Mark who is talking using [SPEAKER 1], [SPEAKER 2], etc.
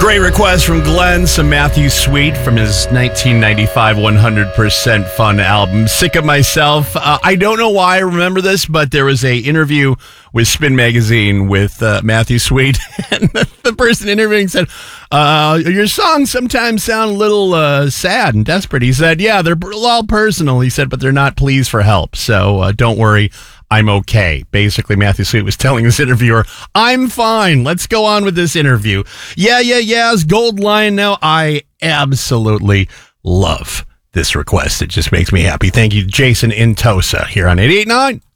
[SPEAKER 1] Great request from Glenn, some Matthew Sweet from his 1995 100% Fun album, Sick of Myself. I don't know why I remember this, but there was a interview with Spin Magazine with Matthew Sweet, and the person interviewing said, your songs sometimes sound a little sad and desperate. He said, yeah, they're all personal, he said, but they're not pleas for help, so don't worry. I'm okay. Basically, Matthew Sweet was telling this interviewer, I'm fine. Let's go on with this interview. Yeah's Gold Lion now. I absolutely love this request. It just makes me happy. Thank you, Jason in Tosa, here on 88.9